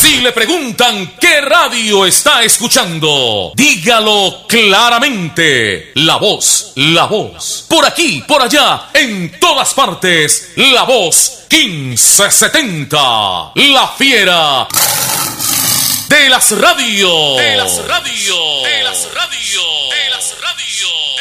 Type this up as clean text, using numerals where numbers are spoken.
Si le preguntan qué radio está escuchando, dígalo claramente. La Voz, La Voz. Por aquí, por allá, en todas partes. La Voz 1570. La fiera de las radios. De las radios. De las radios. De las radios.